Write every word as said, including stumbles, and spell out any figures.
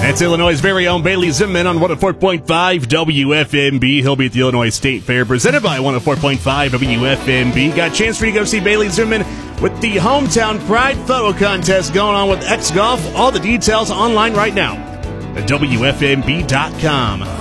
That's Illinois' very own Bailey Zimmerman on one oh four point five W F M B. He'll be at the Illinois State Fair, presented by one oh four point five W F M B. Got a chance for you to go see Bailey Zimmerman with the Hometown Pride Photo Contest going on with X Golf. All the details online right now at W F M B dot com.